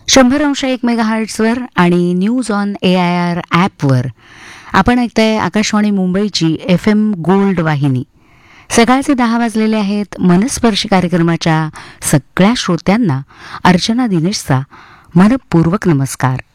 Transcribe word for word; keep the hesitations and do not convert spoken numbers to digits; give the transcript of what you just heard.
शंभर अंश एक मेगा हर्ट्सवर आणि news on A I R ॲपवर आपण ऐकताय आकाशवाणी मुंबईची एफ एम गोल्ड वाहिनी. सकाळचे दहा वाजलेले आहेत. मनस्पर्शी कार्यक्रमाच्या सगळ्या श्रोत्यांना अर्चना दिनेशचा मनपूर्वक नमस्कार.